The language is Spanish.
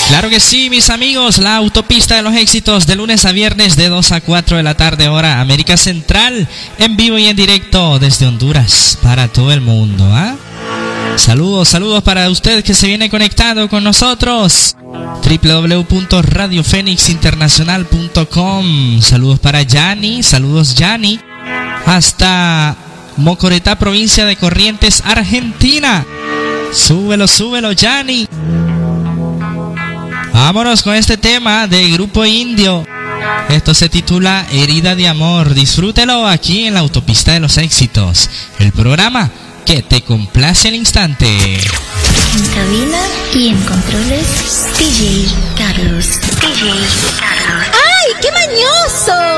Claro que sí, mis amigos, la autopista de los éxitos de lunes a viernes de 2 a 4 de la tarde, hora América Central, en vivo y en directo desde Honduras para todo el mundo, ¿ah? Saludos para usted que se viene conectado con nosotros. www.radiofenixinternacional.com. Saludos para Yani, saludos Yani, hasta Mocoretá, provincia de Corrientes, Argentina. Súbelo, Yani. Vámonos con este tema de Grupo Indio. Esto se titula Herida de Amor. Disfrútelo aquí en la autopista de los éxitos, el programa que te complace al instante. En cabina y en controles, DJ Carlos. ¡Ay, qué mañoso!